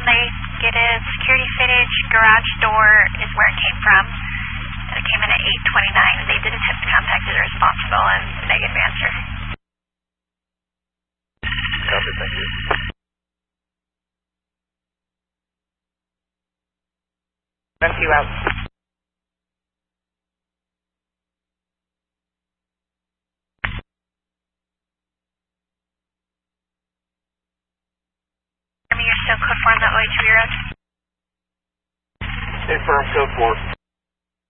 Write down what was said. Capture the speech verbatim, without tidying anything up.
Negative. Security footage, garage door is where it came from. And it came in at eight twenty-nine. They did attempt to contact the responsible and negative answer. Copy, thank you. M Q out. You're still code four on the O H V road? Confirm code four.